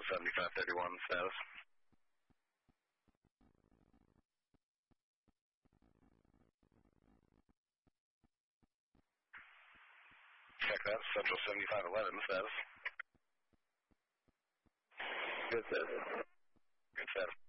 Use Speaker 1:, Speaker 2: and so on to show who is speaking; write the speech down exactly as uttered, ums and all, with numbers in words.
Speaker 1: seventy-five thirty-one status. Check that, Central seventy-five eleven status.
Speaker 2: Good status.
Speaker 1: Good status.